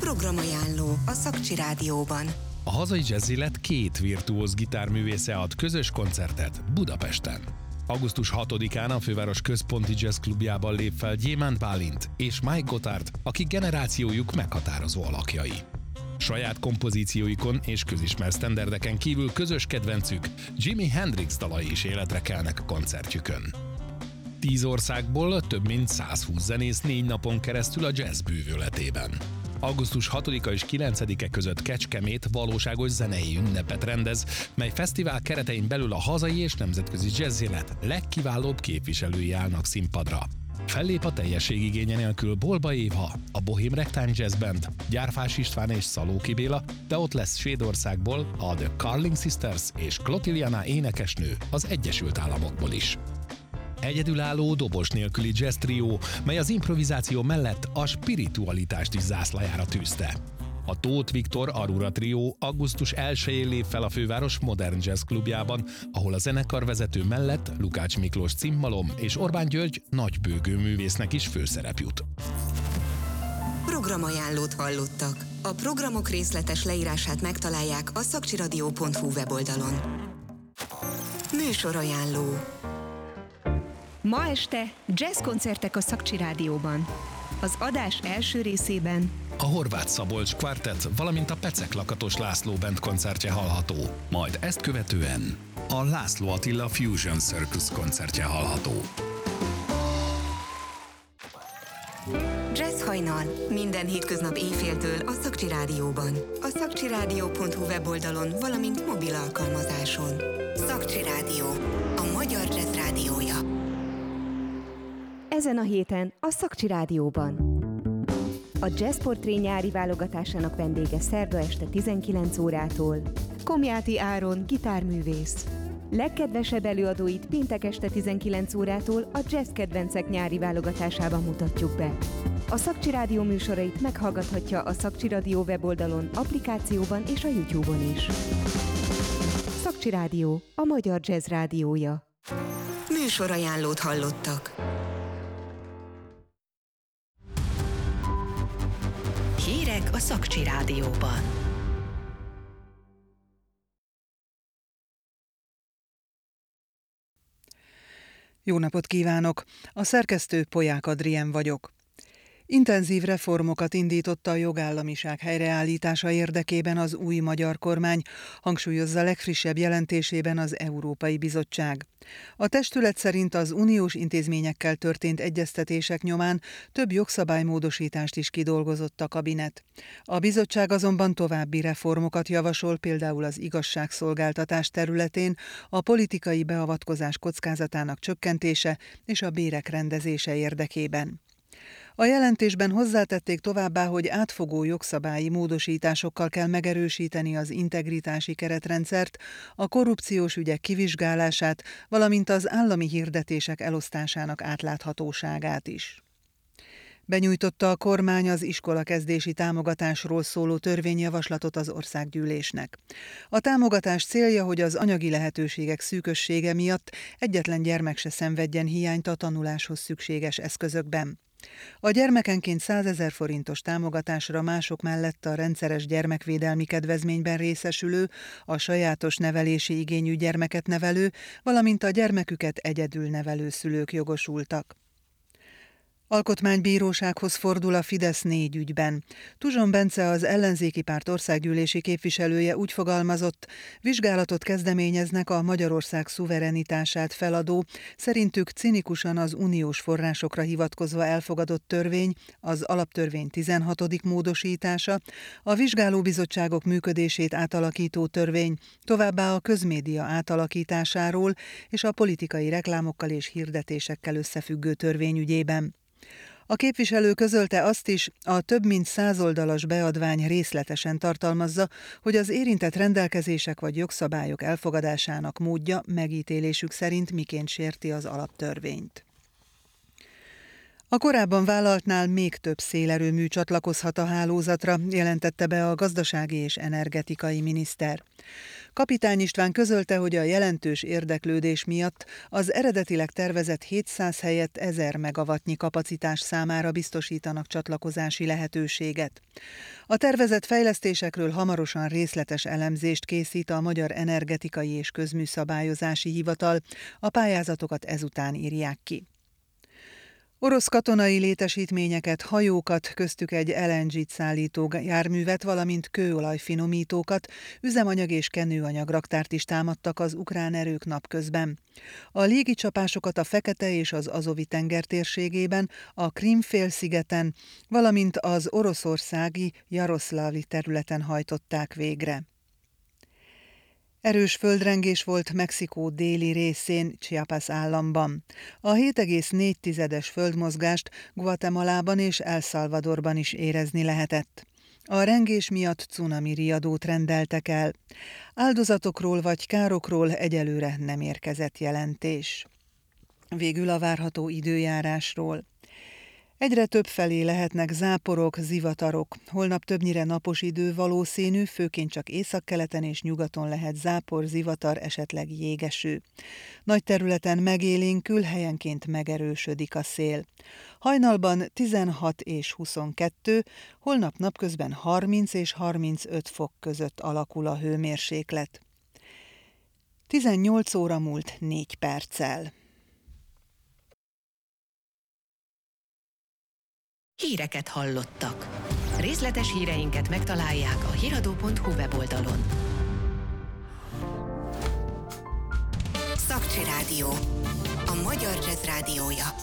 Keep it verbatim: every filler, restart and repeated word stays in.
Programajánló a Szakcsi Rádióban. A hazai jazz élet két virtuóz gitárművésze ad közös koncertet Budapesten. augusztus hatodikán a főváros központi jazz klubjában lép fel Gyémánt Bálint és Mike Gotthard, akik generációjuk meghatározó alakjai. Saját kompozícióikon és közismert sztenderdeken kívül közös kedvencük, Jimi Hendrix dalai is életre kelnek a koncertjükön. Tíz országból több mint százhúsz zenész négy napon keresztül a jazz bűvöletében. augusztus hatodika és kilencedike között Kecskemét valóságos zenei ünnepet rendez, mely fesztivál keretein belül a hazai és nemzetközi jazzélet legkiválóbb képviselői állnak színpadra. Fellép a teljességigénye nélkül Bolba Éva, a Bohém Ragtime Jazz Band, Gyárfás István és Szalóki Béla, de ott lesz Svédországból a The Carling Sisters és Clotilde énekesnő az Egyesült Államokból is. Egyedülálló dobos nélküli jazz trió, mely az improvizáció mellett a spiritualitást is zászlajára tűzte. A Tóth Viktor Aurora trió augusztus elsején lép fel a főváros Modern Jazz klubjában, ahol a zenekarvezető mellett Lukács Miklós cimmalom és Orbán György nagybőgő művésznek is főszerep jut. Programajánlót hallottak. A programok részletes leírását megtalálják a szakcsiradio pont hu weboldalon. Műsorajánló. Ma este jazzkoncertek a Szakcsi Rádióban. Az adás első részében a Horváth Szabolcs Quartet, valamint a Pecek Lakatos László Band koncertje hallható. Majd ezt követően a László Attila Fusion Circus koncertje hallható. Jazz hajnal. Minden hétköznap éjféltől a Szakcsi Rádióban. A szakcsiradio pont hu weboldalon, valamint mobil alkalmazáson. Szakcsi Rádió. A magyar jazz rádiója. ezen a héten a Szakcsi Rádióban. A Jazz Portré nyári válogatásának vendége szerda este tizenkilenc órától Komjáti Áron, gitárművész. Legkedvesebb előadóit péntek este tizenkilenc órától a Jazz Kedvencek nyári válogatásában mutatjuk be. A Szakcsi Rádió műsorait meghallgathatja a Szakcsi Rádió weboldalon, applikációban és a YouTube-on is. Szakcsi Rádió, a magyar jazz rádiója. Műsorajánlót hallottak. Hírek a Szakcsi Rádióban. Jó napot kívánok! A szerkesztő Polyák Adrien vagyok. Intenzív reformokat indított a jogállamiság helyreállítása érdekében az új magyar kormány, hangsúlyozza legfrissebb jelentésében az Európai Bizottság. A testület szerint az uniós intézményekkel történt egyeztetések nyomán több jogszabálymódosítást is kidolgozott a kabinet. A bizottság azonban további reformokat javasol, például az igazságszolgáltatás területén, a politikai beavatkozás kockázatának csökkentése és a bérek rendezése érdekében. A jelentésben hozzátették továbbá, hogy átfogó jogszabályi módosításokkal kell megerősíteni az integritási keretrendszert, a korrupciós ügyek kivizsgálását, valamint az állami hirdetések elosztásának átláthatóságát is. Benyújtotta a kormány az iskolakezdési támogatásról szóló törvényjavaslatot az országgyűlésnek. A támogatás célja, hogy az anyagi lehetőségek szűkössége miatt egyetlen gyermek se szenvedjen hiányt a tanuláshoz szükséges eszközökben. A gyermekenként százezer forintos támogatásra mások mellett a rendszeres gyermekvédelmi kedvezményben részesülő, a sajátos nevelési igényű gyermeket nevelő, valamint a gyermeküket egyedül nevelő szülők jogosultak. Alkotmánybírósághoz fordul a Fidesz négy ügyben. Tuzson Bence, az ellenzéki párt országgyűlési képviselője úgy fogalmazott, vizsgálatot kezdeményeznek a Magyarország szuverenitását feladó, szerintük cinikusan az uniós forrásokra hivatkozva elfogadott törvény, az alaptörvény tizenhatodik módosítása, a vizsgálóbizottságok működését átalakító törvény, továbbá a közmédia átalakításáról és a politikai reklámokkal és hirdetésekkel összefüggő törvény ügyében. A képviselő közölte azt is, a több mint százoldalas beadvány részletesen tartalmazza, hogy az érintett rendelkezések vagy jogszabályok elfogadásának módja megítélésük szerint miként sérti az alaptörvényt. A korábban vállaltnál még több szélerőmű csatlakozhat a hálózatra, jelentette be a gazdasági és energetikai miniszter. Kapitány István közölte, hogy a jelentős érdeklődés miatt az eredetileg tervezett hétszáz helyett ezer megawattnyi kapacitás számára biztosítanak csatlakozási lehetőséget. A tervezett fejlesztésekről hamarosan részletes elemzést készít a Magyar Energetikai és Közműszabályozási Hivatal, a pályázatokat ezután írják ki. Orosz katonai létesítményeket, hajókat, köztük egy el en gét szállító járművet, valamint kőolajfinomítókat, üzemanyag és kenőanyag raktárt is támadtak az ukrán erők napközben. A légicsapásokat a Fekete és az Azovi-tenger térségében, a Krím-félszigeten, valamint az oroszországi Jaroszlavli területen hajtották végre. Erős földrengés volt Mexikó déli részén, Chiapas államban. A hét egész négy tizedes földmozgást Guatemalában és El Salvadorban is érezni lehetett. A rengés miatt cunami riadót rendeltek el. Áldozatokról vagy károkról egyelőre nem érkezett jelentés. Végül a várható időjárásról. Egyre több felé lehetnek záporok, zivatarok. Holnap többnyire napos idő valószínű, főként csak északkeleten és nyugaton lehet zápor, zivatar, esetleg jégeső. Nagy területen megélénkül, helyenként megerősödik a szél. Hajnalban tizenhat és huszonkettő, holnap napközben harminc és harmincöt fok között alakul a hőmérséklet. tizennyolc óra múlt négy perccel. Híreket hallottak. Részletes híreinket megtalálják a hiradó pont hu weboldalon. Szakcsi Rádió. A magyar jazz rádiója.